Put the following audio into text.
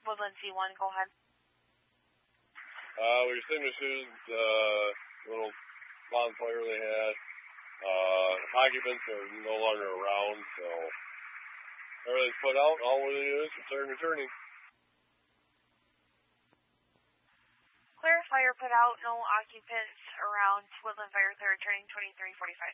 Woodland C1, go ahead. We extinguished the little bonfire they had. Occupants are no longer around, so everything's put out. All it is returning. Clear, fire put out, no occupants around. Woodland Fire Clear, returning 2345.